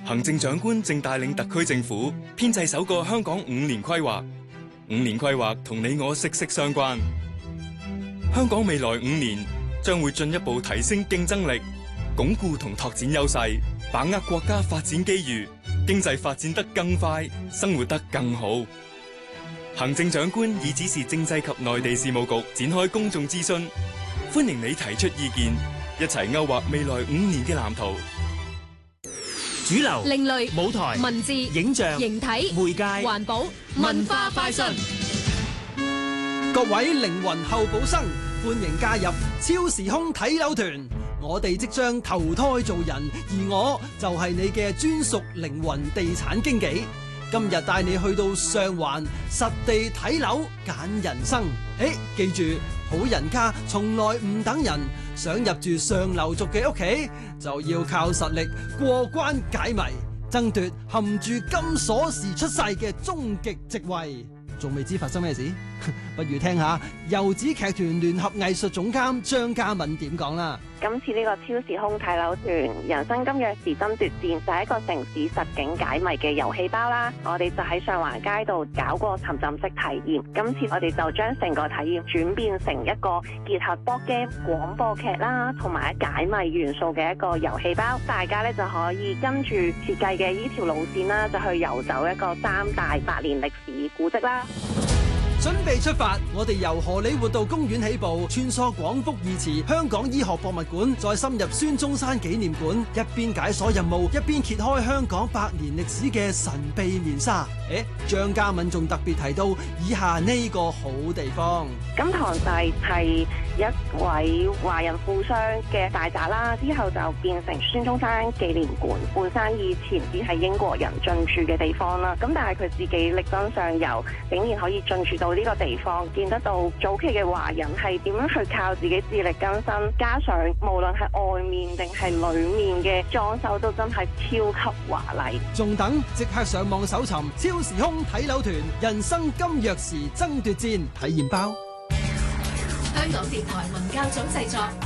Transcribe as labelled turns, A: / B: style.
A: 行政長官正帶領特區政府編製首個香港5年規劃。5年規劃同你我息息相關。香港未來5年將會進一步提升競爭力，鞏固同拓展優勢，把握國家發展機遇，經濟發展得更快，生活得更好。行政長官已指示政制及內地事務局展開公眾諮詢，歡迎你提出意見，一齊勾畫未來5年嘅藍圖。
B: 主流、
C: 另類、
B: 舞台、
C: 文字、
B: 影像、
C: 形體、
B: 媒介、
C: 環保、文化快訊。
D: 各位靈魂候補生，歡迎加入超時空睇樓團。我哋即將投胎做人，而我就係你嘅專屬靈魂地產經紀。今日帶你去到上環實地睇樓揀人生。記住，好人家從來唔等人。想入住上流族嘅屋企，就要靠實力過關解謎，爭奪含住金鎖匙出世嘅終極席位。仲未知發生咩事？不如聽下遊子劇團聯合藝術總監張嘉敏點講啦。
E: 今次呢個超時空睇樓團人生今日時爭奪戰就係一個城市實景解謎嘅遊戲包啦。我哋就喺上環街度搞過沉浸式體驗，今次我哋就將成個體驗轉變成一個結合 board game 廣播劇啦同埋解謎元素嘅一個遊戲包。大家咧就可以跟住設計嘅呢條路線啦，就去遊走一個3大百年歷史古蹟啦。
D: 準備出發，我哋由荷里活道公園起步，穿梭廣福義祠、香港醫學博物館，再深入孫中山紀念館，一邊解鎖任務，一邊揭開香港100年歷史嘅神秘面紗。張嘉敏仲特別提到以下呢個好地方。
E: 金堂寨係一位華人富商嘅大宅啦，之後就變成孫中山紀念館。本身以前只係英國人進駐嘅地方啦，咁但係佢自己力爭上游，竟然可以進駐到呢個地方，見得到早期嘅華人係點樣去靠自己自力更生，加上無論係外面定係裏面嘅裝修都真係超級華麗。
D: 仲等？即刻上網搜尋超時空睇樓團人生金鑰匙爭奪戰體驗包。
C: 香港電台文教組製作。